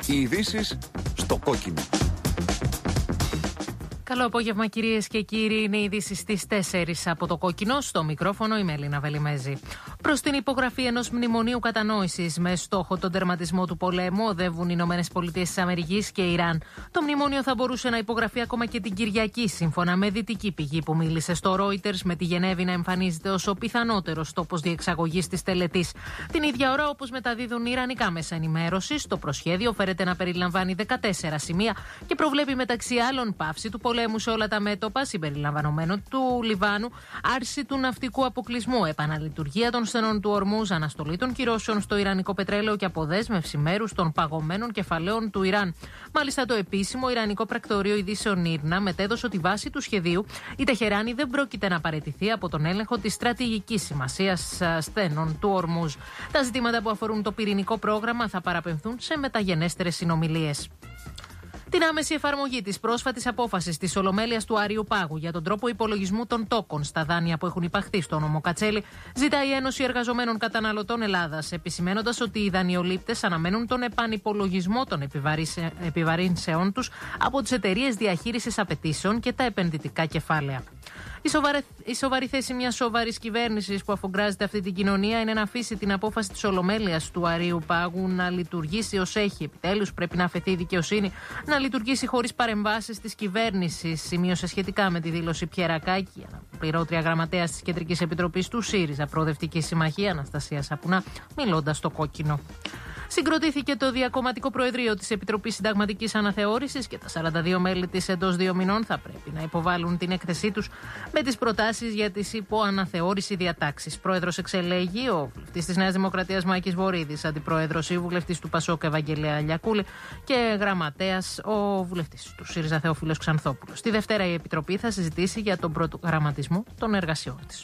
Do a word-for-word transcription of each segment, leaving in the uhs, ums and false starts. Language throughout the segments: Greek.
Οι ειδήσεις στο κόκκινο. Καλό απόγευμα, κυρίες και κύριοι. Είναι οι ειδήσεις στις τέσσερις από το κόκκινο. Στο μικρόφωνο η Μέλινα Βελιμέζη. Προς την υπογραφή ενός μνημονίου κατανόησης με στόχο τον τερματισμό του πολέμου οδεύουν οι Ηνωμένες Πολιτείες της Αμερικής και Ιράν. Το μνημόνιο θα μπορούσε να υπογραφεί ακόμα και την Κυριακή, σύμφωνα με δυτική πηγή που μίλησε στο Reuters, με τη Γενέβη να εμφανίζεται ως ο πιθανότερος τόπος διεξαγωγής της τελετής. Την ίδια ώρα, όπως μεταδίδουν οι ιρανικά μέσα ενημέρωσης, το προσχέδιο φέρεται να περιλαμβάνει δεκατέσσερα σημεία και προβλέπει μεταξύ άλλων πάυση του πολέμου σε όλα τα μέτωπα, συμπεριλαμβανομένου του Λιβάνου, άρση του ναυτικού αποκλεισμού, επαναλειτουργία των στενών του Ορμούζ, αναστολή των κυρώσεων στο ιρανικό πετρέλαιο και αποδέσμευση μέρους των παγωμένων κεφαλαίων του Ιράν. Μάλιστα, το επίσημο ιρανικό πρακτορείο ειδήσεων Ήρνα μετέδωσε ότι βάσει του σχεδίου η Τεχεράνη δεν πρόκειται να παραιτηθεί από τον έλεγχο της στρατηγικής σημασίας στενών του Ορμούζ. Τα ζητήματα που αφορούν το πυρηνικό πρόγραμμα θα παραπεμφθούν σε μεταγενέστερες συνομιλίες. Την άμεση εφαρμογή της πρόσφατης απόφασης της Ολομέλειας του Αριού Πάγου για τον τρόπο υπολογισμού των τόκων στα δάνεια που έχουν υπαχθεί στο νόμο Κατσέλη, ζητάει η Ένωση Εργαζομένων Καταναλωτών Ελλάδας, επισημένοντας ότι οι δανειολήπτες αναμένουν τον επανυπολογισμό των επιβαρύνσεών τους από τις εταιρείες διαχείρισης απαιτήσεων και τα επενδυτικά κεφάλαια. Η σοβαρή, η σοβαρή θέση μιας σοβαρής κυβέρνησης που αφογκράζεται αυτή την κοινωνία είναι να αφήσει την απόφαση της Ολομέλειας του Αρείου Πάγου να λειτουργήσει ως έχει. Επιτέλους, πρέπει να αφαιθεί η δικαιοσύνη να λειτουργήσει χωρίς παρεμβάσεις της κυβέρνησης, σημείωσε σχετικά με τη δήλωση Πιερακάκη, αναπληρώτρια γραμματέας της Κεντρικής Επιτροπής του ΣΥΡΙΖΑ Προοδευτική Συμμαχία, Αναστασία Σαπουνά, μιλώντας στο κόκκινο. Συγκροτήθηκε το Διακομματικό Προεδρείο της Επιτροπής Συνταγματικής Αναθεώρησης και τα σαράντα δύο μέλη της εντός δύο μηνών θα πρέπει να υποβάλουν την έκθεσή τους με τις προτάσεις για τις υποαναθεώρηση διατάξεις. Πρόεδρος εξελέγει ο βουλευτής της Νέας Δημοκρατίας Μάκης Βορίδης, αντιπρόεδρος η βουλευτής του Πασόκ Ευαγγελία Λιακούλη και γραμματέας ο βουλευτής του ΣΥΡΙΖΑ Θεόφιλος Ξανθόπουλος. Τη Δευτέρα η Επιτροπή θα συζητήσει για τον προγραμματισμό των εργασιών της.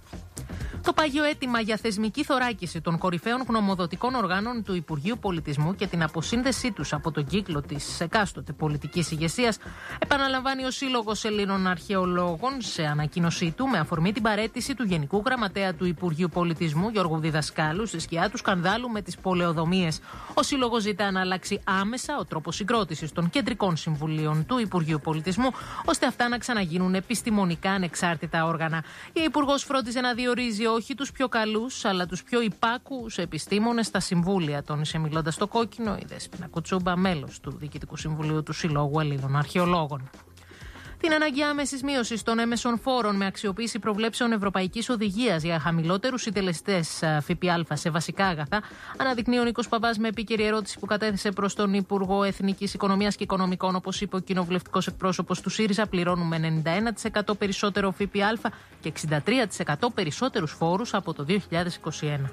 Το πάγιο αίτημα για θεσμική θωράκιση των κορυφαίων γνωμοδοτικών οργάνων του Υπουργείου Πολιτισμού και την αποσύνδεσή τους από τον κύκλο της εκάστοτε πολιτικής ηγεσίας επαναλαμβάνει ο Σύλλογος Ελλήνων Αρχαιολόγων σε ανακοίνωσή του με αφορμή την παραίτηση του Γενικού Γραμματέα του Υπουργείου Πολιτισμού Γιώργου Διδασκάλου στη σκιά του σκανδάλου με τις πολεοδομίες. Ο Σύλλογος ζητά να αλλάξει άμεσα ο τρόπος συγκρότησης των κεντρικών συμβουλίων του Υπουργείου Πολιτισμού, ώστε αυτά να ξαναγίνουν επιστημονικά ανεξάρτητα όργανα. Η Υπουργός φρόντιζε να διορίζει όχι τους πιο καλούς, αλλά τους πιο υπάκους επιστήμονες στα συμβούλια. Τόνισε μιλώντας στο κόκκινο η Δέσποινα Κουτσούμπα, μέλος του Διοικητικού Συμβουλίου του Συλλόγου Ελλήνων Αρχαιολόγων. Την ανάγκη άμεσης μείωσης των έμεσων φόρων με αξιοποίηση προβλέψεων Ευρωπαϊκής Οδηγίας για χαμηλότερους συντελεστές ΦΠΑ σε βασικά αγαθά, αναδεικνύει ο Νίκος Παπάς με επίκαιρη ερώτηση που κατέθεσε προς τον Υπουργό Εθνικής Οικονομίας και Οικονομικών. Όπως είπε ο κοινοβουλευτικός εκπρόσωπος του ΣΥΡΙΖΑ, πληρώνουμε ενενήντα ένα τοις εκατό περισσότερο ΦΠΑ και εξήντα τρία τοις εκατό περισσότερους φόρους από το δύο χιλιάδες είκοσι ένα.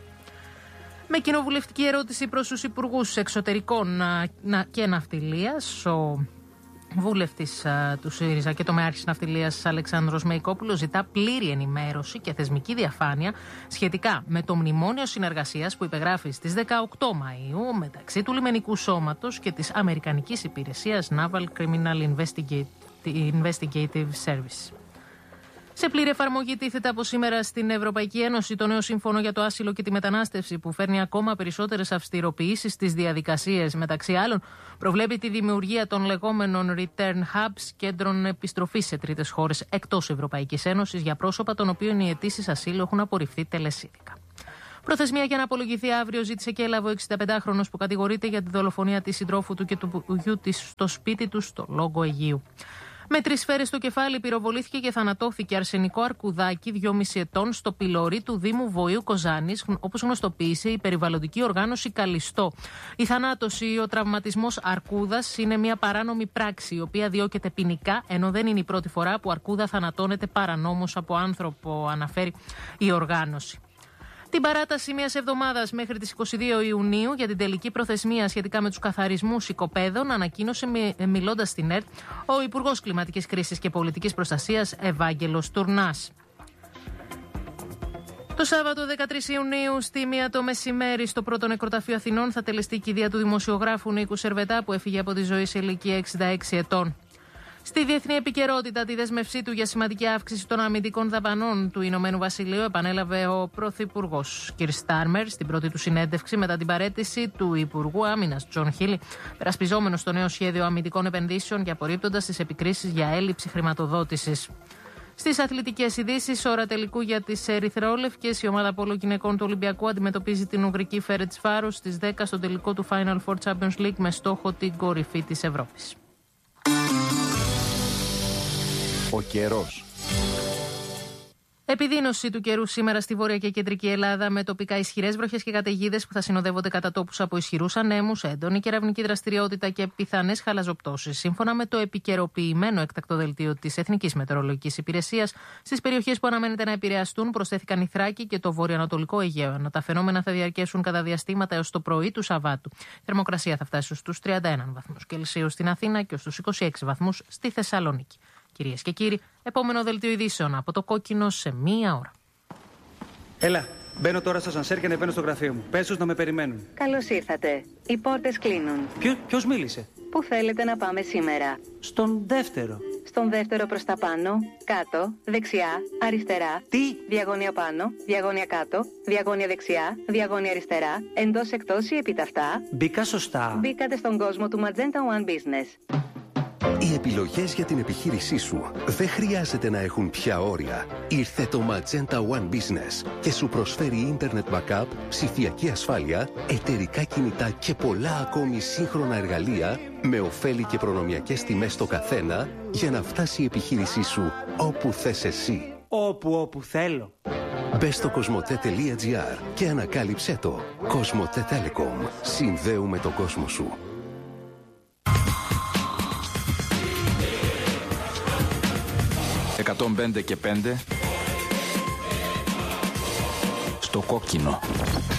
Με κοινοβουλευτική ερώτηση προς τους Υπουργούς Εξωτερικών και Ναυτιλίας, ο βούλευτης του ΣΥΡΙΖΑ και τομεάρχης ναυτιλίας Αλεξάνδρος Μεϊκόπουλος ζητά πλήρη ενημέρωση και θεσμική διαφάνεια σχετικά με το μνημόνιο συνεργασίας που υπεγράφει στις δεκαοκτώ Μαΐου μεταξύ του Λιμενικού Σώματος και της Αμερικανικής Υπηρεσίας Naval Criminal Investigative Service. Σε πλήρη εφαρμογή τίθεται από σήμερα στην Ευρωπαϊκή Ένωση το νέο σύμφωνο για το άσυλο και τη μετανάστευση, που φέρνει ακόμα περισσότερες αυστηροποιήσεις στις διαδικασίες. Μεταξύ άλλων, προβλέπει τη δημιουργία των λεγόμενων return hubs, κέντρων επιστροφής σε τρίτες χώρες εκτός Ευρωπαϊκής Ένωσης, για πρόσωπα των οποίων οι αιτήσεις ασύλου έχουν απορριφθεί τελεσίδικα. Προθεσμία για να απολογηθεί αύριο ζήτησε και έλαβε ο εξηνταπεντάχρονος που κατηγορείται για τη δολοφονία της συντρόφου του και του γιου της στο σπίτι του στο Λόγο Αιγείου. Με τρεις σφαίρες στο κεφάλι πυροβολήθηκε και θανατώθηκε αρσενικό αρκουδάκι δυόμισι ετών στο πυλόρι του Δήμου Βοήου Κοζάνης, όπως γνωστοποίησε η περιβαλλοντική οργάνωση Καλιστό. Η θανάτωση ή ο τραυματισμός αρκούδας είναι μια παράνομη πράξη, η οποία διώκεται ποινικά, ενώ δεν είναι η πρώτη φορά που αρκούδα θανατώνεται παρανόμως από άνθρωπο, αναφέρει η οργάνωση. Την παράταση μιας εβδομάδας μέχρι τις είκοσι δύο Ιουνίου για την τελική προθεσμία σχετικά με τους καθαρισμούς οικοπαίδων ανακοίνωσε μιλώντας στην ΕΡΤ ο Υπουργός Κλιματικής Κρίσης και Πολιτικής Προστασίας Ευάγγελος Τουρνάς. Το Σάββατο δεκατρείς Ιουνίου στη μία το μεσημέρι στο Πρώτο Νεκροταφείο Αθηνών θα τελεστεί η κηδεία του δημοσιογράφου Νίκου Σερβετά, που έφυγε από τη ζωή σε ηλικία εξήντα έξι ετών. Στη διεθνή επικαιρότητα, τη δέσμευσή του για σημαντική αύξηση των αμυντικών δαπανών του Ηνωμένου Βασιλείου επανέλαβε ο Πρωθυπουργός Κιρ Στάρμερ στην πρώτη του συνέντευξη μετά την παραίτηση του Υπουργού Άμυνας Τζον Χίλι, περασπιζόμενος στο νέο σχέδιο αμυντικών επενδύσεων και απορρίπτοντας τις επικρίσεις για έλλειψη χρηματοδότησης. Στις αθλητικές ειδήσεις, ώρα τελικού για τις ερυθρόλευκες, η ομάδα πόλο γυναικών του Ολυμπιακού αντιμετωπίζει την Ουγγρική Φέρεντσβάρος στις δέκα στον τελικό του Final Four Champions League με στόχο την κορυφή της Ευρώπης. Ο καιρός. Επιδείνωση του καιρού σήμερα στη βόρεια και κεντρική Ελλάδα, με τοπικά ισχυρές βροχές και καταιγίδες που θα συνοδεύονται κατά τόπους από ισχυρούς ανέμους, έντονη κεραυνική δραστηριότητα και πιθανές χαλαζοπτώσεις. Σύμφωνα με το επικαιροποιημένο έκτακτο δελτίο της Εθνικής Μετεωρολογικής Υπηρεσίας, στις περιοχές που αναμένεται να επηρεαστούν προσθέθηκαν η Θράκη και το βορειοανατολικό Αιγαίο, ενώ τα φαινόμενα θα διαρκέσουν κατά διαστήματα έως το πρωί του Σαββάτου. Η θερμοκρασία θα φτάσει στους τριάντα ένα βαθμούς Κελσίου στην Αθήνα και στους είκοσι έξι βαθμούς στη Θεσσαλονίκη. Κυρίες και κύριοι, επόμενο δελτίο ειδήσεων από το Κόκκινο σε μία ώρα. Έλα, μπαίνω τώρα στο σανσέρ και ανεβαίνω στο γραφείο μου. Πες τους να με περιμένουν. Καλώς ήρθατε. Οι πόρτες κλείνουν. Ποιο, ποιος μίλησε? Πού θέλετε να πάμε σήμερα? Στον δεύτερο. Στον δεύτερο προς τα πάνω, κάτω, δεξιά, αριστερά. Τι? Διαγώνια πάνω, διαγώνια κάτω, διαγώνια δεξιά, διαγώνια αριστερά, εντός εκτός ή επιταυτά. Μπήκα σωστά. Μπήκατε στον κόσμο του Magenta One Business. Οι επιλογές για την επιχείρησή σου δεν χρειάζεται να έχουν πια όρια. Ήρθε το Magenta One Business και σου προσφέρει Internet Backup, ψηφιακή ασφάλεια, εταιρικά κινητά και πολλά ακόμη σύγχρονα εργαλεία με ωφέλη και προνομιακές τιμές στο καθένα για να φτάσει η επιχείρησή σου όπου θες εσύ. Όπου, όπου θέλω. Μπες στο κοσμοτέ τελεία τζι άρ και ανακάλυψέ το. Κοσμοτέ Telecom. Συνδέουμε τον κόσμο σου. εκατόν πέντε και πέντε στο Κόκκινο.